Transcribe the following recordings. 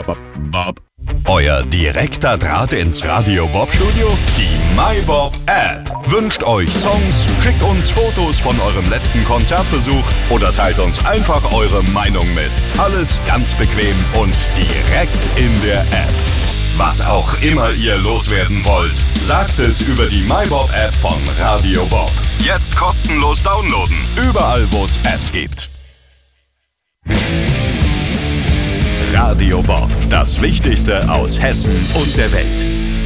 Bob. Euer direkter Draht ins Radio Bob Studio? Die MyBob App. Wünscht euch Songs, schickt uns Fotos von eurem letzten Konzertbesuch oder teilt uns einfach eure Meinung mit. Alles ganz bequem und direkt in der App. Was auch immer ihr loswerden wollt, sagt es über die MyBob App von Radio Bob. Jetzt kostenlos downloaden, überall wo es Apps gibt. Radio Bob, das Wichtigste aus Hessen und der Welt.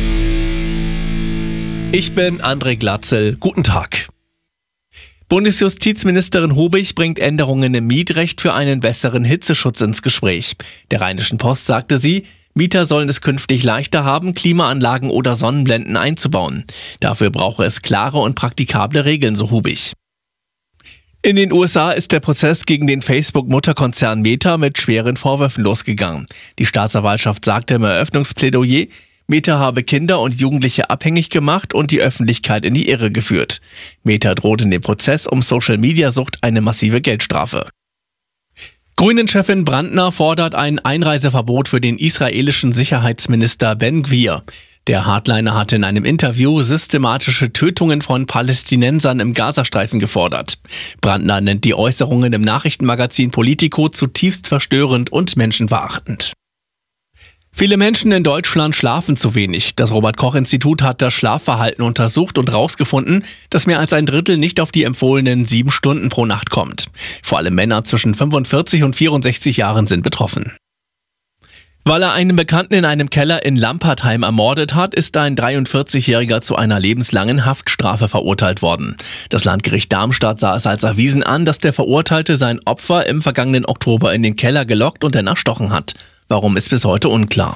Ich bin André Glatzel. Guten Tag. Bundesjustizministerin Hobig bringt Änderungen im Mietrecht für einen besseren Hitzeschutz ins Gespräch. Der Rheinischen Post sagte sie, Mieter sollen es künftig leichter haben, Klimaanlagen oder Sonnenblenden einzubauen. Dafür brauche es klare und praktikable Regeln, so Hobig. In den USA ist der Prozess gegen den Facebook-Mutterkonzern Meta mit schweren Vorwürfen losgegangen. Die Staatsanwaltschaft sagte im Eröffnungsplädoyer, Meta habe Kinder und Jugendliche abhängig gemacht und die Öffentlichkeit in die Irre geführt. Meta droht in dem Prozess um Social-Media-Sucht eine massive Geldstrafe. Grünen-Chefin Brandner fordert ein Einreiseverbot für den israelischen Sicherheitsminister Ben Gvir. Der Hardliner hatte in einem Interview systematische Tötungen von Palästinensern im Gazastreifen gefordert. Brandner nennt die Äußerungen im Nachrichtenmagazin Politico zutiefst verstörend und menschenverachtend. Viele Menschen in Deutschland schlafen zu wenig. Das Robert-Koch-Institut hat das Schlafverhalten untersucht und herausgefunden, dass mehr als ein Drittel nicht auf die empfohlenen 7 Stunden pro Nacht kommt. Vor allem Männer zwischen 45 und 64 Jahren sind betroffen. Weil er einen Bekannten in einem Keller in Lampertheim ermordet hat, ist ein 43-Jähriger zu einer lebenslangen Haftstrafe verurteilt worden. Das Landgericht Darmstadt sah es als erwiesen an, dass der Verurteilte sein Opfer im vergangenen Oktober in den Keller gelockt und dann erstochen hat. Warum, ist bis heute unklar.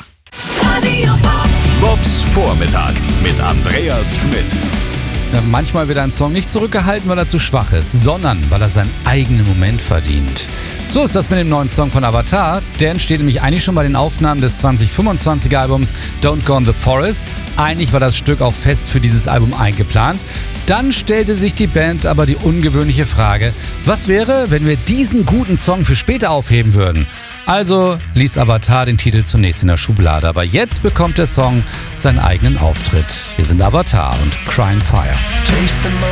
Bobs Vormittag mit Andreas Schmidt. Manchmal wird ein Song nicht zurückgehalten, weil er zu schwach ist, sondern weil er seinen eigenen Moment verdient. So ist das mit dem neuen Song von Avatar. Der entsteht nämlich eigentlich schon bei den Aufnahmen des 2025er Albums Don't Go in the Forest. Eigentlich war das Stück auch fest für dieses Album eingeplant. Dann stellte sich die Band aber die ungewöhnliche Frage, was wäre, wenn wir diesen guten Song für später aufheben würden? Also ließ Avatar den Titel zunächst in der Schublade, aber jetzt bekommt der Song seinen eigenen Auftritt. Wir sind Avatar und Crying Fire.